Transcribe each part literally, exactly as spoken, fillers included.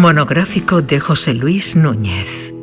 Monográfico de José Luis Núñez.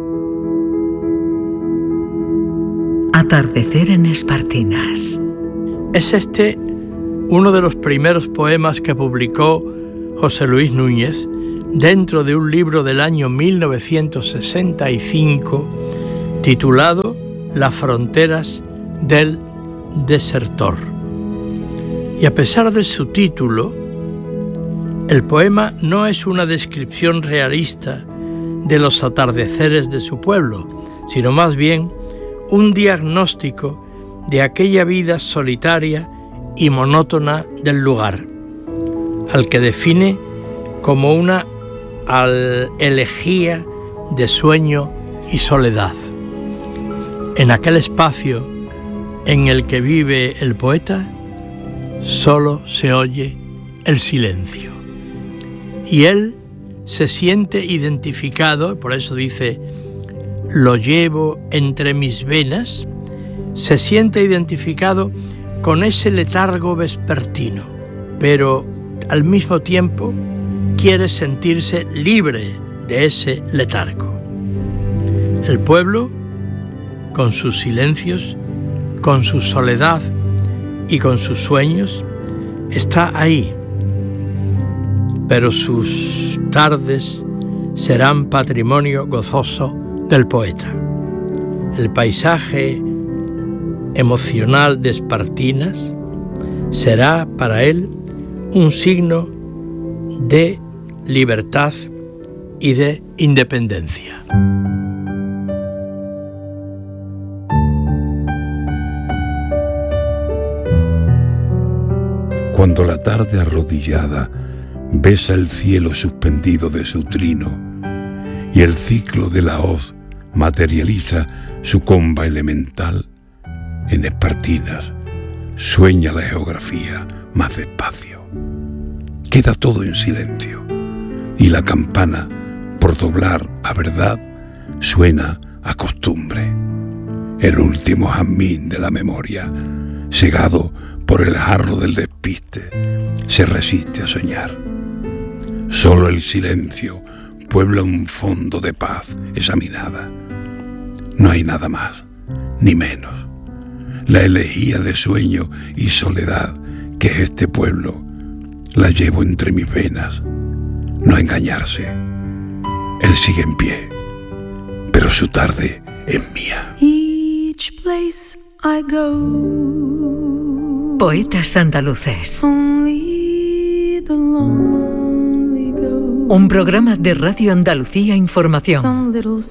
Atardecer en Espartinas. Es este uno de los primeros poemas que publicó José Luis Núñez dentro de un libro del año mil novecientos sesenta y cinco titulado Las fronteras del desertor. Y a pesar de su título, el poema no es una descripción realista de los atardeceres de su pueblo, sino más bien un diagnóstico de aquella vida solitaria y monótona del lugar, al que define como una elegía de sueño y soledad. En aquel espacio en el que vive el poeta, solo se oye el silencio. Y él se siente identificado, por eso dice, lo llevo entre mis venas, se siente identificado con ese letargo vespertino, pero al mismo tiempo quiere sentirse libre de ese letargo. El pueblo, con sus silencios, con su soledad y con sus sueños, está ahí, pero sus tardes serán patrimonio gozoso del poeta. El paisaje emocional de Espartinas será para él un signo de libertad y de independencia. Cuando la tarde arrodillada besa el cielo suspendido de su trino y el ciclo de la hoz materializa su comba elemental, en Espartinas sueña la geografía más despacio. Queda todo en silencio y la campana, por doblar a verdad, suena a costumbre. El último jazmín de la memoria, cegado por el jarro del despiste, se resiste a soñar. Solo el silencio puebla un fondo de paz examinada. No hay nada más, ni menos. La elegía de sueño y soledad que es este pueblo, la llevo entre mis venas. No engañarse. Él sigue en pie, pero su tarde es mía. Each place I go, Poetas andaluces. only the lonely go. Un programa de Radio Andalucía Información. Some little